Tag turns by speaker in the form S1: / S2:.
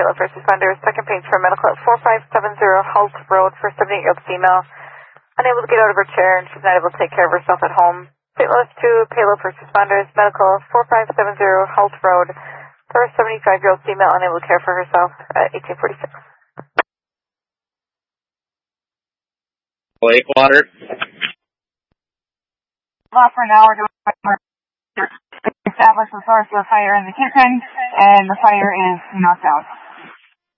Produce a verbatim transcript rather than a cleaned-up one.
S1: Payload First Responders, second page for medical at four five seven zero Holt Road for seventy-eight-year-old female. Unable to get out of her chair and she's not able to take care of herself at home. Saint Louis two, Payload First Responders, medical four five seven zero Holt Road for a seventy-five-year-old female unable to care for herself at eighteen forty-six.
S2: Lakewater.
S3: Off for an hour to establish the source of fire in the kitchen, and the fire is knocked out.